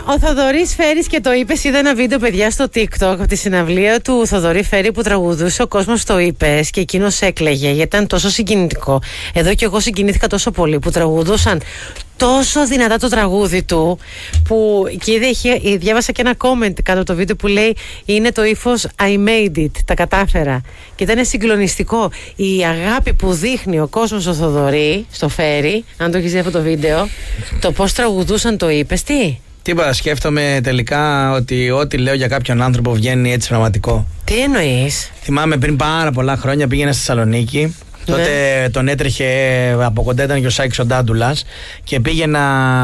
ο Θοδωρής Φέρης και το είπες. Είδα ένα βίντεο, παιδιά, στο TikTok από τη συναυλία του Θοδωρή Φέρη που τραγουδούσε ο κόσμος το είπες και εκείνος έκλαιγε γιατί ήταν τόσο συγκινητικό. Εδώ και εγώ συγκινήθηκα τόσο πολύ που τραγουδούσαν τόσο δυνατά το τραγούδι του που και διάβασα και ένα comment κάτω από το βίντεο που λέει είναι το ύφος I made it, τα κατάφερα, και ήταν συγκλονιστικό η αγάπη που δείχνει ο κόσμος στο Θοδωρή, στο Φέρη, αν το έχεις δει αυτό το βίντεο, το πως τραγουδούσαν το είπες, Τίποτα, σκέφτομαι τελικά ότι ό,τι λέω για κάποιον άνθρωπο βγαίνει έτσι πραγματικό. Τι εννοείς? Θυμάμαι πριν πάρα πολλά χρόνια πήγαινα στη Θεσσαλονίκη. Τότε τον έτρεχε από κοντά, ήταν και ο Σάκης ο Ντάντουλας, και πήγαινα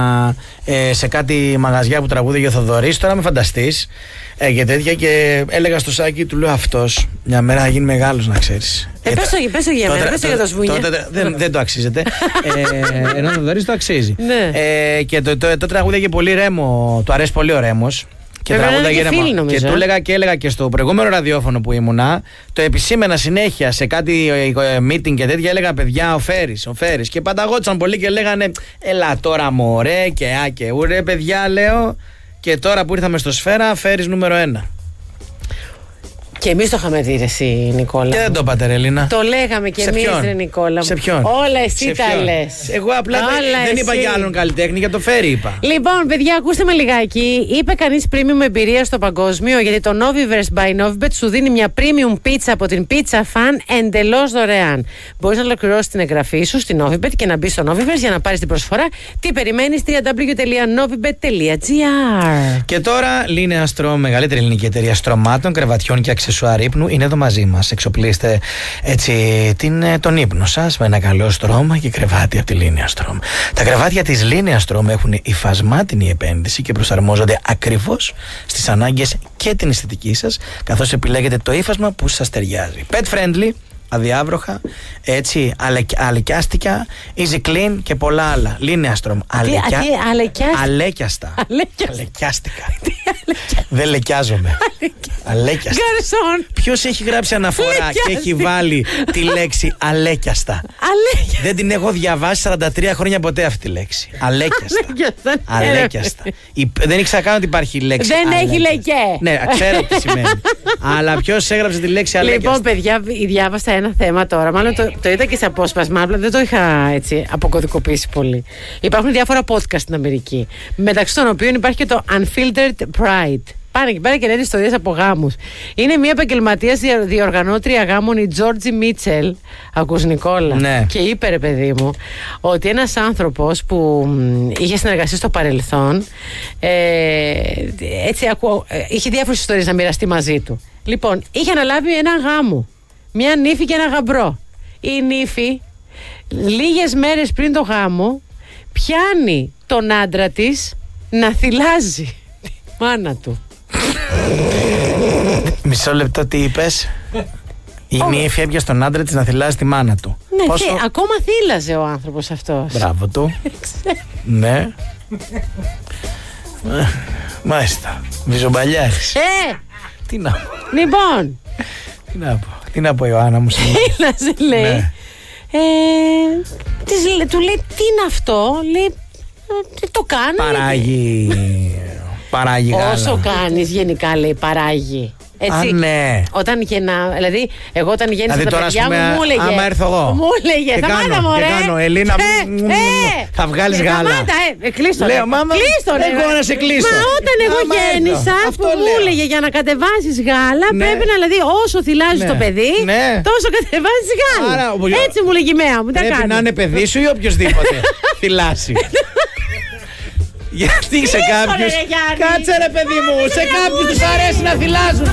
σε κάτι μαγαζιά που τραγούδαγε ο Θοδωρής. Τώρα με φανταστείς και τέτοια, και έλεγα στο Σάκη, του λέω, αυτός μια μέρα θα γίνει μεγάλος, να ξέρεις. Πες το για μένα, πες το για το σβούνια. Δεν το αξίζεται. Ενώ ο Θοδωρής το αξίζει. Και το τραγούδαγε πολύ Ρέμο, του αρέσει πολύ ο Ρέμος. Και τραγούδαγε Ρέμο. Και του έλεγα και στο προηγούμενο ραδιόφωνο που ήμουνα, το επισήμενα συνέχεια σε κάτι meeting και τέτοια. Έλεγα, παιδιά, ο Φέρης. Και πανταγόντουσαν πολύ και λέγανε, έλα τώρα μωρέ και και ουρε, παιδιά, λέω. Και τώρα που ήρθαμε στο Σφαίρα, Φέρης νούμερο 1. Και εμείς το είχαμε δει, ρε εσύ, Νικόλα. Και δεν το είπατε, ρε Ελίνα. Το λέγαμε και εμείς, ρε Νικόλα. Σε ποιον? Όλα εσύ τα λες. Εγώ απλά δεν είπα για άλλον καλλιτέχνη, για το Φέρη είπα. Λοιπόν, παιδιά, ακούστε με λιγάκι. Είπε κανείς premium εμπειρία στο παγκόσμιο, γιατί το Noviverse by Novibet σου δίνει μια premium πίτσα από την Pizza Fan εντελώς δωρεάν. Μπορείς να ολοκληρώσεις την εγγραφή σου στην Novibet και να μπεις στο Noviverse για να πάρεις την προσφορά. Τι περιμένεις? www.novibet.gr. Και τώρα, Linear Strom, μεγαλύτερη ελληνική εταιρεία στρωμάτων, κρεβατιών και αξεσουάρ ύπνου, είναι εδώ μαζί μας. Εξοπλίστε έτσι τον ύπνο σας με ένα καλό στρώμα και κρεβάτι από τη Linear Strom. Τα κρεβάτια της Linear Strom έχουν υφασμάτινη επένδυση και προσαρμόζονται ακριβώς στις ανάγκες και την αισθητική σας, καθώς επιλέγετε το ύφασμα που σας ταιριάζει. Pet friendly, αδιάβροχα, έτσι, αλεκιάστικα, easy clean και πολλά άλλα. Linear Strom. Αλέκιαστα. Αλεκιάστικα. Δεν λεκιάζομαι. Αλέκιαστα. Ποιος έχει γράψει αναφορά και έχει βάλει τη λέξη αλέκιαστα? Δεν την έχω διαβάσει 43 χρόνια ποτέ αυτή τη λέξη. Αλέκιαστα. Δεν ήξερα καν ότι υπάρχει λέξη. Δεν έχει λεκέ. Ναι, ξέρω τι σημαίνει. Αλλά ποιος έγραψε τη λέξη αλέκιαστα? Λοιπόν, παιδιά, διάβασα ένα θέμα τώρα. Μάλλον το είδα και σε απόσπασμα, απλά δεν το είχα έτσι αποκωδικοποιήσει πολύ. Υπάρχουν διάφορα podcast στην Αμερική, μεταξύ των οποίων υπάρχει και το Unfiltered Pride. Πάνε εκεί πέρα και λένε ιστορίες από γάμους. Είναι μια επαγγελματίας διοργανώτρια γάμων, η Τζόρτζι Μίτσελ. Ακούς, Νικόλα? Ναι. Και είπε, ρε παιδί μου, ότι ένας άνθρωπος που είχε συνεργαστεί στο παρελθόν, είχε διάφορες ιστορίες να μοιραστεί μαζί του. Λοιπόν, είχε αναλάβει ένα γάμο, μια νύφη και ένα γαμπρό. Η νύφη, λίγες μέρες πριν το γάμο, πιάνει τον άντρα της να θυλάζει τη μάνα του. Μισό λεπτό, τι είπες? Η νύφη έπιασε τον άντρα της να θυλάζει τη μάνα του. Ναι, ακόμα θύλαζε ο άνθρωπος αυτός. Μπράβο του. Ναι. Μάλιστα. Βυζομπαλιάρης. Τι να πω? Λοιπόν, τι να πω, Ιωάννα μου? θύλαζε, λέει. Ναι. Του λέει, τι είναι αυτό? Λέει, τι το κάνω? Παράγει γάλα. Όσο κάνεις γενικά, λέει, παράγει. Έτσι, ναι. Δηλαδή, εγώ όταν γέννησα τα παιδιά μου έλεγε. Άμα έρθω εγώ. Μου έλεγε, σταμάτα, μωρέ. Ελίνα, θα βγάλεις γάλα. Σταμάτα, κλείστο. Λέω, μάμα, εγώ να σε κλείσω. Μα όταν εγώ γέννησα, που μου έλεγε για να κατεβάσεις γάλα, πρέπει να, δηλαδή, όσο θυλάζεις το παιδί, τόσο κατεβάζεις γάλα. Έτσι μου λέγει η μέα μου. Πρέπει να είναι παιδί σου ή οποιοδήποτε θυλάσει? Γιατί σε κάποιους, κάτσε ρε παιδί μου, σε κάποιους τους αρέσει να θυλάζουν.